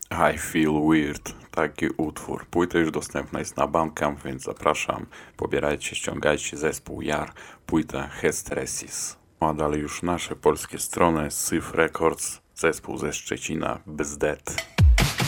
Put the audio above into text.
I Feel Weird, taki utwór. Płyta już dostępna jest na Bandcamp, więc zapraszam. Pobierajcie, ściągajcie zespół JAR, płyta Hysteresis. A dalej już nasze polskie strony, Syf Records, zespół ze Szczecina, Bzdet.